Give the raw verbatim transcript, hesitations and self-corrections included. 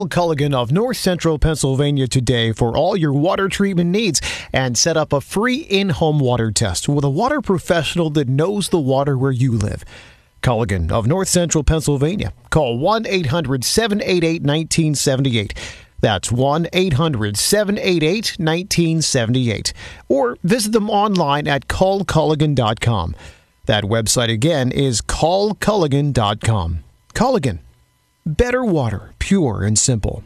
Culligan of North Central Pennsylvania today for all your water treatment needs and set up a free in-home water test with a water professional that knows the water where you live. Culligan of North Central Pennsylvania. Call one eight hundred seven eight eight one nine seven eight. That's one eight hundred seven eight eight one nine seven eight. Or visit them online at call culligan dot com. That website again is call culligan dot com. Culligan. Better water, pure and simple.